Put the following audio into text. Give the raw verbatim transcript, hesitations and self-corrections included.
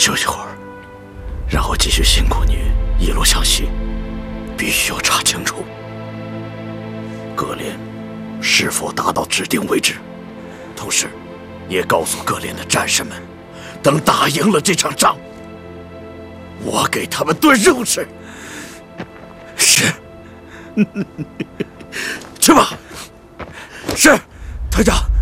休息会儿，然后继续辛苦你一路向西。必须要查清楚各连是否达到指定位置，同时也告诉各连的战士们，等打赢了这场仗，我给他们炖肉吃。是，去吧。是，团长。